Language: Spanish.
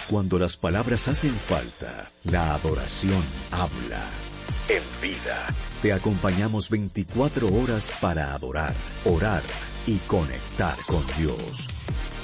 Cuando las palabras hacen falta, la adoración habla. En Vida, te acompañamos 24 horas para adorar, orar y conectar con Dios.